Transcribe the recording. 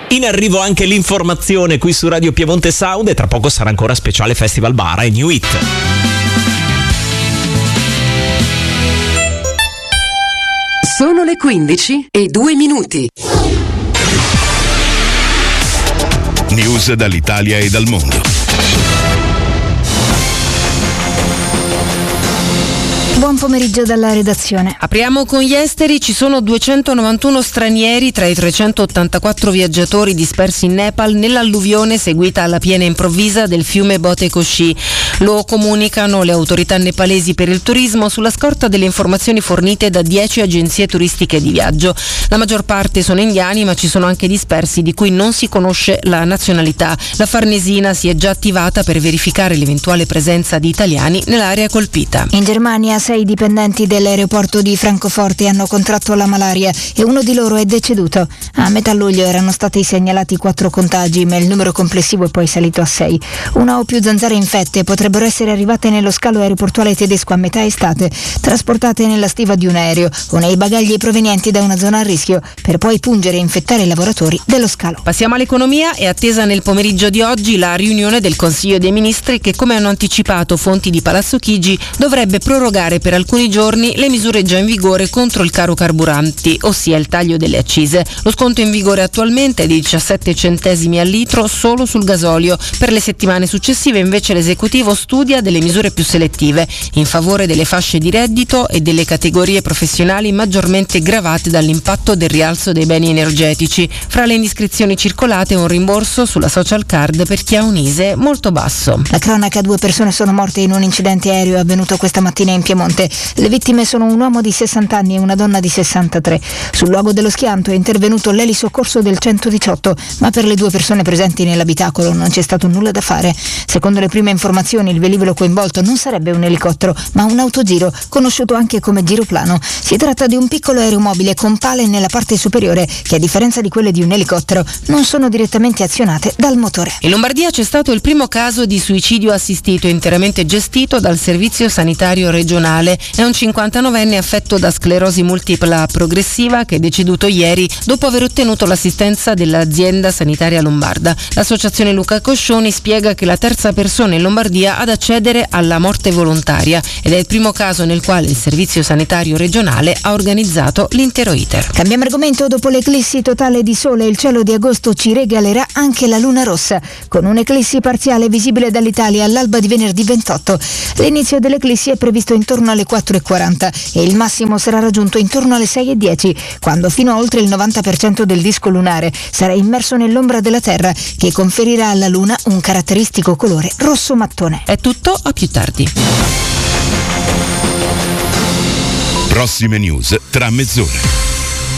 In arrivo anche l'informazione qui su Radio Piemonte Sound e tra poco sarà ancora speciale Festival Bara e New Hit. Sono le 15:02. News dall'Italia e dal mondo. Buon pomeriggio dalla redazione. Apriamo con gli esteri. Ci sono 291 stranieri tra i 384 viaggiatori dispersi in Nepal nell'alluvione seguita alla piena improvvisa del fiume Bote Koshi. Lo comunicano le autorità nepalesi per il turismo sulla scorta delle informazioni fornite da 10 agenzie turistiche di viaggio. La maggior parte sono indiani, ma ci sono anche dispersi di cui non si conosce la nazionalità. La Farnesina si è già attivata per verificare l'eventuale presenza di italiani nell'area colpita. In Germania 6 dipendenti dell'aeroporto di Francoforte hanno contratto la malaria e uno di loro è deceduto. A metà luglio erano stati segnalati 4 contagi, ma il numero complessivo è poi salito a 6. Una o più zanzare infette potrebbero essere arrivate nello scalo aeroportuale tedesco a metà estate, trasportate nella stiva di un aereo o nei bagagli provenienti da una zona a rischio, per poi pungere e infettare i lavoratori dello scalo. Passiamo all'economia. È attesa nel pomeriggio di oggi la riunione del Consiglio dei Ministri che, come hanno anticipato fonti di Palazzo Chigi, dovrebbe prorogare per alcuni giorni le misure già in vigore contro il caro carburanti, ossia il taglio delle accise. Lo sconto in vigore attualmente è di 17 centesimi al litro solo sul gasolio. Per le settimane successive invece l'esecutivo studia delle misure più selettive in favore delle fasce di reddito e delle categorie professionali maggiormente gravate dall'impatto del rialzo dei beni energetici. Fra le indiscrezioni circolate un rimborso sulla social card per chi ha un ISEE molto basso. La cronaca: 2 persone sono morte in un incidente aereo avvenuto questa mattina in Piemonte. Le vittime sono un uomo di 60 anni e una donna di 63. Sul luogo dello schianto è intervenuto l'elisoccorso del 118, ma per le 2 persone presenti nell'abitacolo non c'è stato nulla da fare. Secondo le prime informazioni il velivolo coinvolto non sarebbe un elicottero, ma un autogiro, conosciuto anche come giroplano. Si tratta di un piccolo aeromobile con pale nella parte superiore che, a differenza di quelle di un elicottero, non sono direttamente azionate dal motore. In Lombardia c'è stato il primo caso di suicidio assistito interamente gestito dal Servizio Sanitario Regionale. È un 59enne affetto da sclerosi multipla progressiva che è deceduto ieri dopo aver ottenuto l'assistenza dell'azienda sanitaria lombarda. L'associazione Luca Coscioni spiega che è la terza persona in Lombardia ad accedere alla morte volontaria ed è il primo caso nel quale il Servizio Sanitario Regionale ha organizzato l'intero iter. Cambiamo argomento. Dopo l'eclissi totale di sole, il cielo di agosto ci regalerà anche la luna rossa, con un'eclissi parziale visibile dall'Italia all'alba di venerdì 28. L'inizio dell'eclissi è previsto intorno alle 4:40 e il massimo sarà raggiunto intorno alle 6:10, quando fino a oltre il 90% del disco lunare sarà immerso nell'ombra della Terra, che conferirà alla Luna un caratteristico colore rosso mattone. È tutto, a più tardi. Prossime news tra mezz'ora.